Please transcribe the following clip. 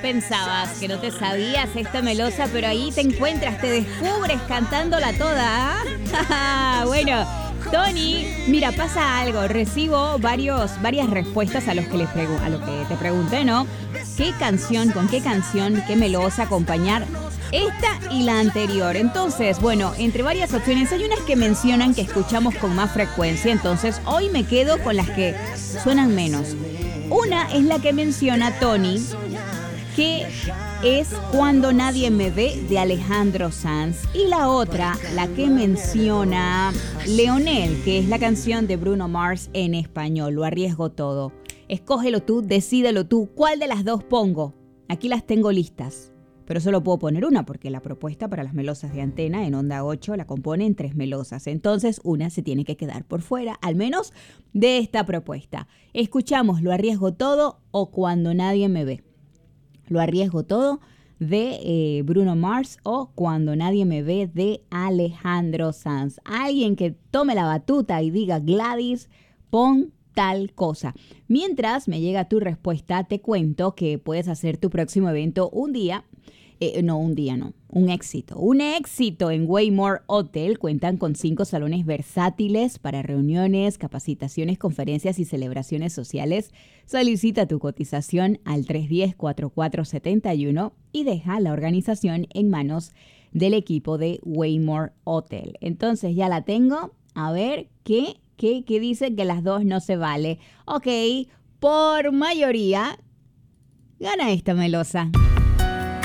pensabas? Que no te sabías esta melosa, pero ahí te encuentras, te descubres cantándola toda. ¿Ah? Bueno, Tony, mira, pasa algo. Recibo varias respuestas a lo que te pregunté, ¿no? ¿Qué canción, con qué canción, qué melosa acompañar esta y la anterior? Entonces, bueno, entre varias opciones hay unas que mencionan que escuchamos con más frecuencia. Entonces, hoy me quedo con las que suenan menos. Una es la que menciona Tony, que es Cuando nadie me ve, de Alejandro Sanz. Y la otra, la que menciona Leonel, que es la canción de Bruno Mars en español. Lo arriesgo todo. Escógelo tú, decídelo tú. ¿Cuál de las dos pongo? Aquí las tengo listas. Pero solo puedo poner una porque la propuesta para las melosas de Antena en Onda 8 la componen 3 melosas. Entonces una se tiene que quedar por fuera, al menos de esta propuesta. Escuchamos Lo arriesgo todo o Cuando nadie me ve. Lo arriesgo todo de Bruno Mars o Cuando nadie me ve de Alejandro Sanz. Alguien que tome la batuta y diga: Gladys, pon tal cosa. Mientras me llega tu respuesta, te cuento que puedes hacer tu próximo evento un éxito. Un éxito en Waymore Hotel. Cuentan con 5 salones versátiles para reuniones, capacitaciones, conferencias y celebraciones sociales. Solicita tu cotización al 310-4471 y deja la organización en manos del equipo de Waymore Hotel. Entonces ya la tengo. A ver, ¿qué dice? Que las dos no se vale. Ok, por mayoría, gana esta melosa.